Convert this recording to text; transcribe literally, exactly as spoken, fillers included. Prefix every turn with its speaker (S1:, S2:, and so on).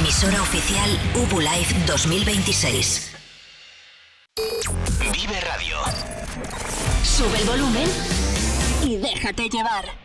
S1: Emisora oficial U B U Live dos mil veintiséis.
S2: Vive Radio.
S1: Sube el volumen y déjate llevar.